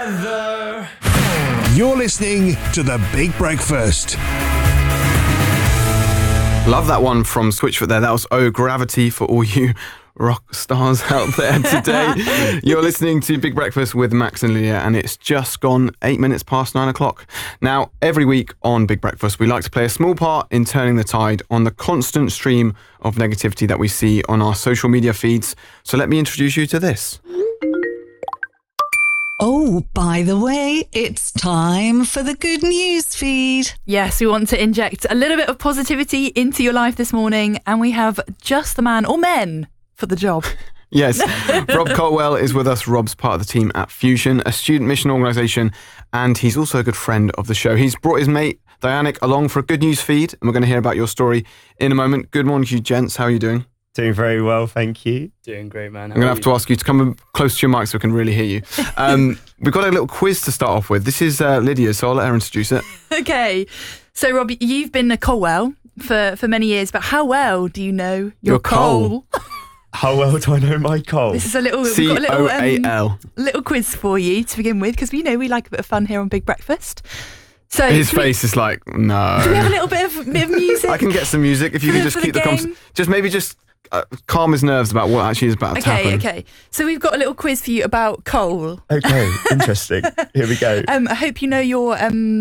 together. You're listening to The Big Breakfast. Love that one from Switchfoot there. That was Oh Gravity for all you rock stars out there today. You're listening to Big Breakfast with Max and Leah, and it's just gone 8 minutes past 9 o'clock. Now, every week on Big Breakfast, we like to play a small part in turning the tide on the constant stream of negativity that we see on our social media feeds. So let me introduce you to this. Oh, by the way, it's time for the good news feed. Yes, we want to inject a little bit of positivity into your life this morning, and we have just the man or men for the job. Yes, Rob Colwell is with us. Rob's part of the team at Fusion, a student mission organisation, and he's also a good friend of the show. He's brought his mate, Dianic, along for a good news feed, and we're going to hear about your story in a moment. Good morning to you, gents. How are you doing? Doing very well, thank you. Doing great, man. I'm going to have to ask you to come close to your mic so we can really hear you. We've got a little quiz to start off with. This is Lydia, so I'll let her introduce it. Okay, so Rob, you've been a Colwell for many years, but how well do you know your coal? How well do I know my coal? This is a little C-O-A-L. little quiz for you to begin with, because we like a bit of fun here on Big Breakfast. So His face is like, no. Do we have a little bit of music? I can get some music if you can just keep the conversation. Just calm his nerves about what actually is about to happen. Okay. So we've got a little quiz for you about coal. Okay, interesting. Here we go. I hope you know your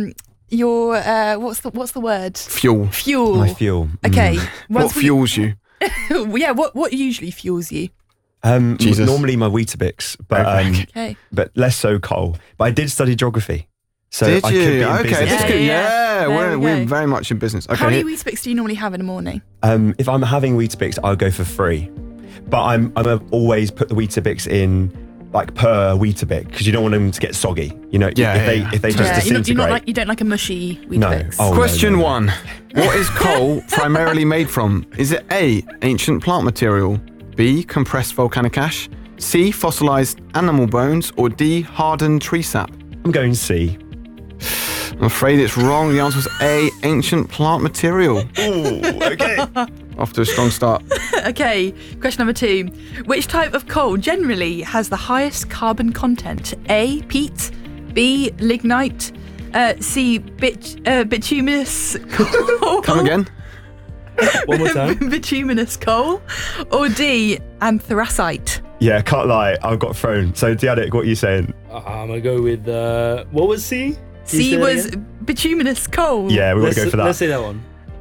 what's the word? Fuel. Fuel. My fuel. Okay. What fuels you? Yeah. What usually fuels you? Jesus. Normally my Weetabix, but less so coal. But I did study geography. So Did I you? could be in Okay, business. that's good. Yeah, There we we're go. very much in business. Okay. How many Weetabix do you normally have in the morning? If I'm having Weetabix, I'll go for free. But I'm always put the Weetabix in like per Weetabix because you don't want them to get soggy. You know, if they just disintegrate. You don't like a mushy Weetabix. No. Oh, Question no. 1. What is coal primarily made from? Is it A, ancient plant material, B, compressed volcanic ash, C, fossilised animal bones, or D, hardened tree sap? I'm going C. I'm afraid it's wrong. The answer was A, ancient plant material. Ooh, okay. Off to a strong start. Okay, question number 2. Which type of coal generally has the highest carbon content? A, peat, B, lignite, C, bituminous coal. Come again? One more time. Bituminous coal, or D, anthracite. Yeah, can't lie. I've got thrown. So, Dianic, what are you saying? I'm going to go with, what was C? C was bituminous coal. Yeah, we want to go for that. Let's say that one.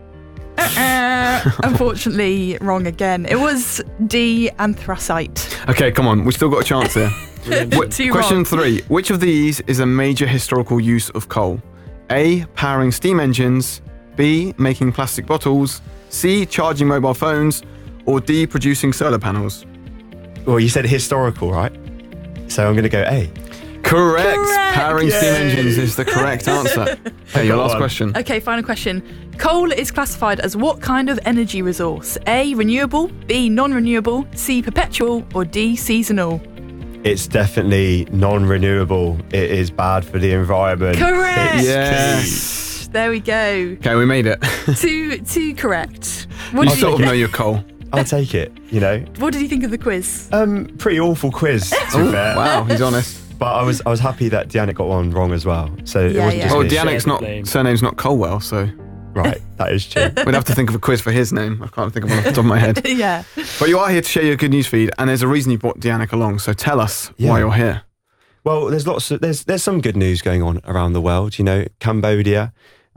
Unfortunately, wrong again. It was D, anthracite. Okay, come on. We've still got a chance here. Two Question wrong. 3. Which of these is a major historical use of coal? A, powering steam engines, B, making plastic bottles, C, charging mobile phones, or D, producing solar panels? Well, you said historical, right? So I'm going to go A. Correct. Correct. Powering steam engines is the correct answer. Okay, your got last one. question. Okay, final question. Coal is classified as what kind of energy resource? A, renewable, B, non-renewable, C, perpetual, or D, seasonal? It's definitely non-renewable. It is bad for the environment. Correct. It's Yes. There we go. Okay, we made it. Two correct. You What did sort of you know your coal. I'll take it, you know. What did you think of the quiz? Pretty awful quiz, to be fair. Wow, he's honest. But I was happy that Dianic got one wrong as well. So it Yeah, wasn't yeah. just Oh, me. Dianic's surname's not Colwell, so Right, that is true. we'd have to think of a quiz for his name. I can't think of one off the top of my head. Yeah. But you are here to share your good news feed, and there's a reason you brought Dianic along. So tell us Yeah. why you're here. Well, there's some good news going on around the world. You know, Cambodia,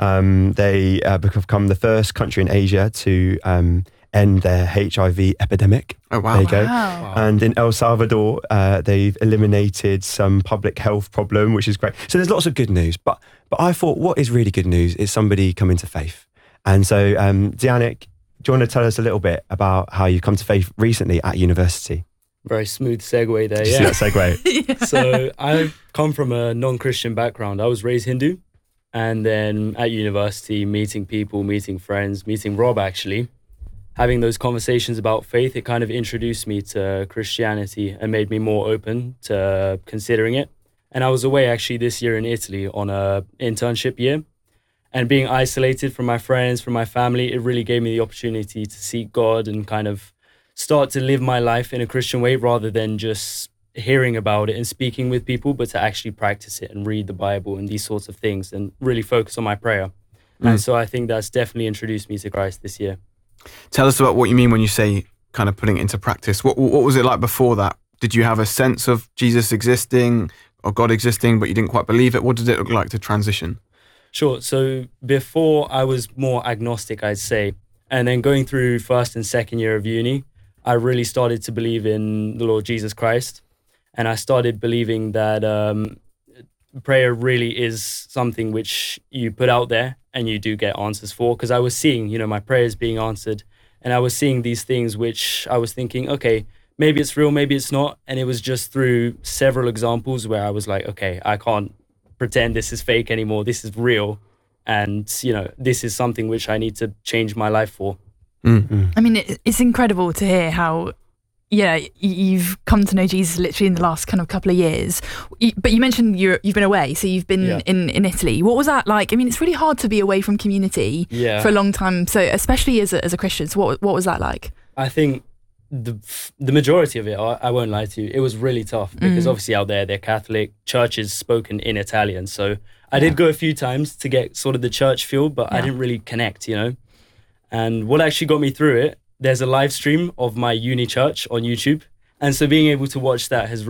they have become the first country in Asia to end their HIV epidemic. Oh, wow. There you go. Wow. And in El Salvador, they've eliminated some public health problem, which is great. So there's lots of good news. But I thought what is really good news is somebody coming to faith. And so, Dianic, do you want to tell us a little bit about how you come to faith recently at university? Very smooth segue there, Did you see that segue? So I come from a non-Christian background. I was raised Hindu. And then at university, meeting people, meeting friends, meeting Rob actually, having those conversations about faith, it kind of introduced me to Christianity and made me more open to considering it. And I was away actually this year in Italy on a internship year. And being isolated from my friends, from my family, it really gave me the opportunity to seek God and kind of start to live my life in a Christian way rather than just hearing about it and speaking with people, but to actually practice it and read the Bible and these sorts of things and really focus on my prayer. And so I think that's definitely introduced me to Christ this year. Tell us about what you mean when you say kind of putting it into practice. What was it like before that? Did you have a sense of Jesus existing or God existing, but you didn't quite believe it? What did it look like to transition? Sure. So before I was more agnostic, I'd say. And then going through first and second year of uni, I really started to believe in the Lord Jesus Christ. And I started believing that prayer really is something which you put out there and you do get answers for. Because I was seeing, my prayers being answered. And I was seeing these things which I was thinking, okay, maybe it's real, maybe it's not. And it was just through several examples where I was like, okay, I can't pretend this is fake anymore. This is real. And, this is something which I need to change my life for. Mm-hmm. I mean, it's incredible to hear how, you've come to know Jesus literally in the last kind of couple of years. But you mentioned you've been away, so you've been in Italy. What was that like? I mean, it's really hard to be away from community for a long time. So especially as a Christian, so what was that like? I think the majority of it, I won't lie to you, it was really tough because obviously out there, they're Catholic, churches spoken in Italian. So I did go a few times to get sort of the church feel, but I didn't really connect, And what actually got me through it, there's a live stream of my uni church on YouTube. And so being able to watch that has